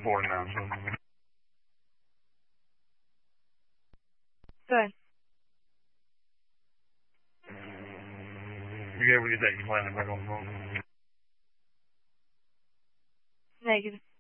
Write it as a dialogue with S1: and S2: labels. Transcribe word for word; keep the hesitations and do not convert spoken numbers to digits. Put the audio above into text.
S1: four now.
S2: Good.
S1: You get what you think? You plan to back on the phone?
S2: Negative.